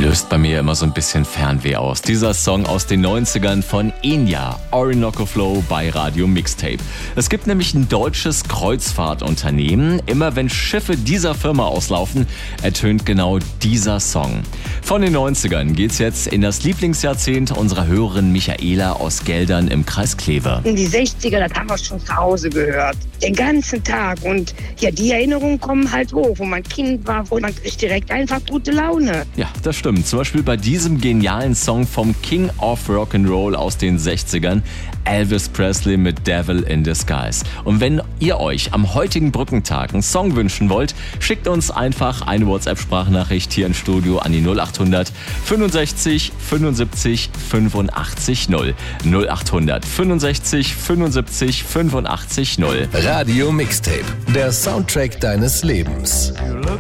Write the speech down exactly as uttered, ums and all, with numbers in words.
löst bei mir immer so ein bisschen Fernweh aus. Dieser Song aus den neunzigern von Enya, Orinoco Flow bei Radio Mixtape. Es gibt nämlich ein deutsches Kreuzfahrtunternehmen. Immer wenn Schiffe dieser Firma auslaufen, ertönt genau dieser Song. Von den neunzigern geht's jetzt in das Lieblingsjahrzehnt unserer Hörerin Michaela aus Geldern im Kreis Kleve. In die sechziger, das haben wir schon zu Hause gehört. Den ganzen Tag. Und ja, die Erinnerungen kommen halt hoch, wo man Kind war, wo man kriegt direkt einfach gute Laune. Ja, das stimmt. Zum Beispiel bei diesem genialen Song vom King of Rock'n'Roll aus den sechzigern, Elvis Presley mit Devil in Disguise. Und wenn ihr euch am heutigen Brückentag einen Song wünschen wollt, schickt uns einfach eine WhatsApp-Sprachnachricht hier im Studio an die null acht hundert fünfundsechzig fünfundsiebzig fünfundachtzig null. null acht hundert fünfundsechzig fünfundsiebzig fünfundachtzig null. Radio Mixtape, der Soundtrack deines Lebens.